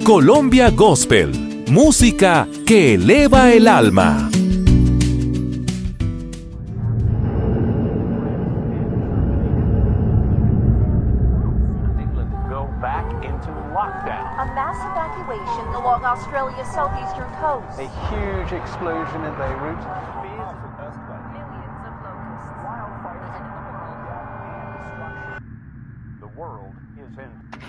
Colombia Gospel, música que eleva el alma. A mass evacuation along Australia's southeastern coast. A huge explosion in Beirut. Millions of locusts. The world is in